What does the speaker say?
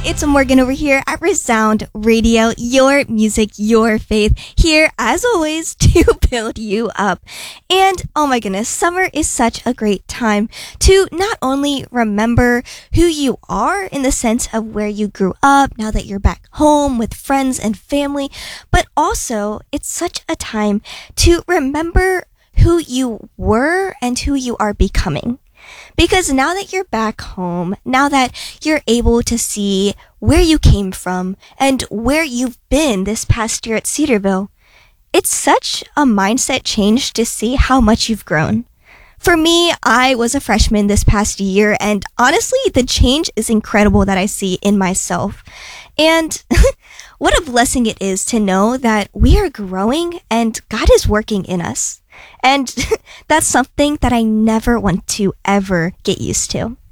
It's Morgan over here at Resound Radio, your music, your faith, here as always to build you up. And oh my goodness, summer is such a great time to not only remember who you are in the sense of where you grew up now that you're back home with friends and family, but also it's such a time to remember who you were and who you are becoming. Because now that you're back home, now that you're able to see where you came from and where you've been this past year at Cedarville, it's such a mindset change to see how much you've grown. For me, I was a freshman this past year, and honestly, the change is incredible that I see in myself. And what a blessing it is to know that we are growing and God is working in us. And that's something that I never want to ever get used to.